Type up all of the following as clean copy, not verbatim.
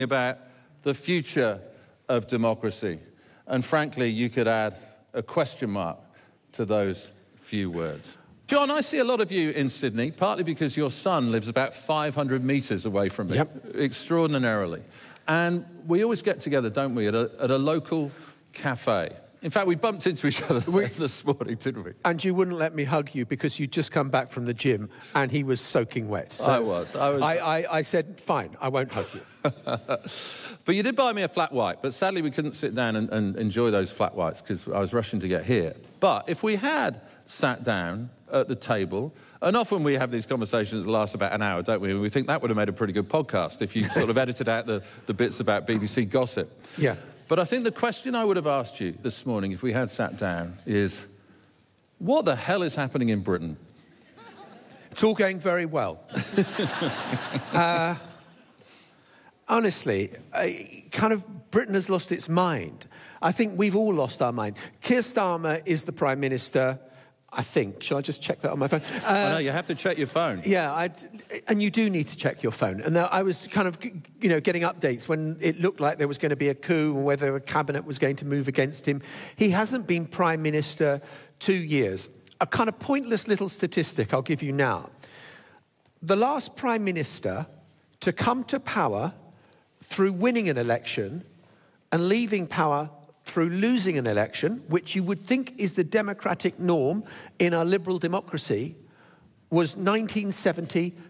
about the future of democracy. And frankly, you could add a question mark to those few words. John, I see a lot of you in Sydney, partly because your son lives about 500 metres away from me, extraordinarily. And we always get together, don't we, at a local cafe. In fact, we bumped into each other this morning, didn't we? And you wouldn't let me hug you because you'd just come back from the gym and he was soaking wet. So I was. I said, fine, I won't hug you. But you did buy me a flat white, but sadly we couldn't sit down and enjoy those flat whites because I was rushing to get here. But if we had sat down at the table, and often we have these conversations that last about an hour, don't we? And we think that would have made a pretty good podcast if you sort of edited out the bits about BBC gossip. Yeah. But I think the question I would have asked you this morning if we had sat down is, what the hell is happening in Britain? It's all going very well. Honestly, Britain has lost its mind. I think we've all lost our mind. Keir Starmer is the Prime Minister, I think. Shall I just check that on my phone? No, you have to check your phone. Yeah, and you do need to check your phone. And I was getting updates when it looked like there was going to be a coup and whether a cabinet was going to move against him. He hasn't been Prime Minister 2 years. A kind of pointless little statistic I'll give you now. The last Prime Minister to come to power through winning an election and leaving power through losing an election, which you would think is the democratic norm in our liberal democracy, was 1970 to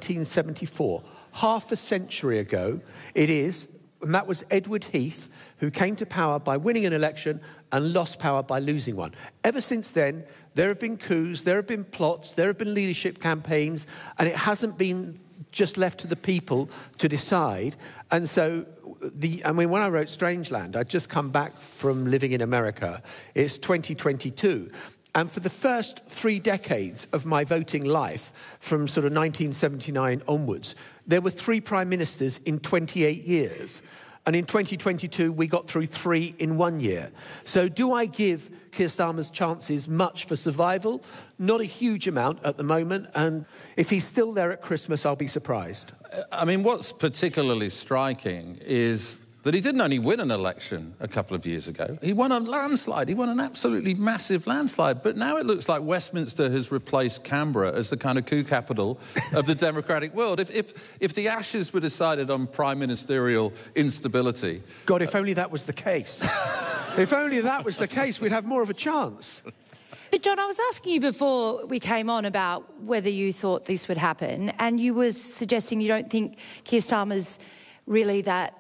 1974. Half a century ago it is, and that was Edward Heath, who came to power by winning an election and lost power by losing one. Ever since then, there have been coups, there have been plots, there have been leadership campaigns, and it hasn't been just left to the people to decide. And so, when I wrote Strangeland, I'd just come back from living in America. It's 2022. And for the first 3 decades of my voting life, from sort of 1979 onwards, there were 3 prime ministers in 28 years. And in 2022, we got through 3 in 1 year. So do I give Keir Starmer's chances much for survival? Not a huge amount at the moment. And if he's still there at Christmas, I'll be surprised. I mean, what's particularly striking is that he didn't only win an election a couple of years ago. He won a landslide. He won an absolutely massive landslide. But now it looks like Westminster has replaced Canberra as the kind of coup capital of the democratic world. If the Ashes were decided on prime ministerial instability... God, if only that was the case. If only that was the case, we'd have more of a chance. But, John, I was asking you before we came on about whether you thought this would happen, and you were suggesting you don't think Keir Starmer's really that,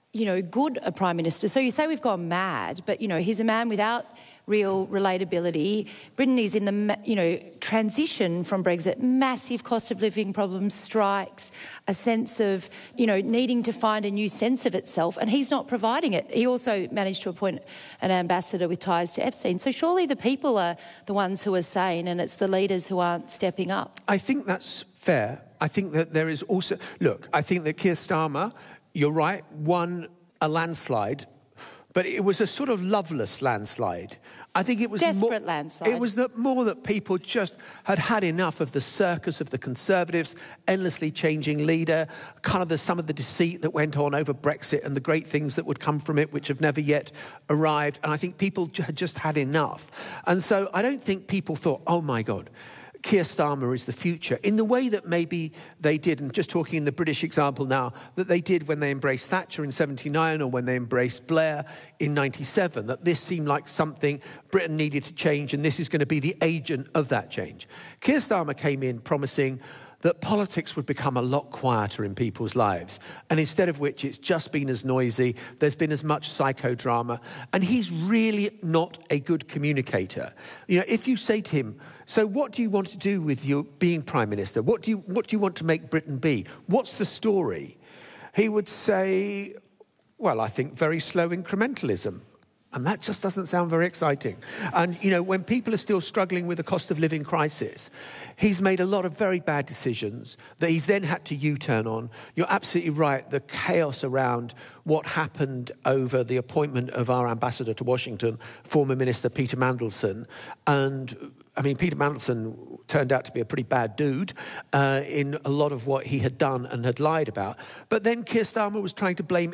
good a Prime Minister. So you say we've gone mad, but, he's a man without real relatability. Britain is in the, transition from Brexit, massive cost of living problems, strikes, a sense of, needing to find a new sense of itself, and he's not providing it. He also managed to appoint an ambassador with ties to Epstein. So surely the people are the ones who are sane, and it's the leaders who aren't stepping up. I think that's fair. I think that there is also... Look, I think that Keir Starmer, you're right, won a landslide, but it was a sort of loveless landslide. I think it was desperate landslide. It was more that people just had enough of the circus of the Conservatives, endlessly changing leader, some of the deceit that went on over Brexit and the great things that would come from it, which have never yet arrived. And I think people had just had enough. And so I don't think people thought, oh my God, Keir Starmer is the future, in the way that maybe they did, and just talking in the British example now, that they did when they embraced Thatcher in 79 or when they embraced Blair in 97, that this seemed like something Britain needed to change and this is going to be the agent of that change. Keir Starmer came in promising that politics would become a lot quieter in people's lives, and instead of which it's just been as noisy, there's been as much psychodrama, and he's really not a good communicator. If you say to him, so what do you want to do with you being Prime Minister? What do you want to make Britain be? What's the story? He would say, well, I think very slow incrementalism. And that just doesn't sound very exciting. And, when people are still struggling with the cost of living crisis, he's made a lot of very bad decisions that he's then had to U-turn on. You're absolutely right. The chaos around what happened over the appointment of our ambassador to Washington, former Minister Peter Mandelson. And, Peter Mandelson turned out to be a pretty bad dude in a lot of what he had done and had lied about. But then Keir Starmer was trying to blame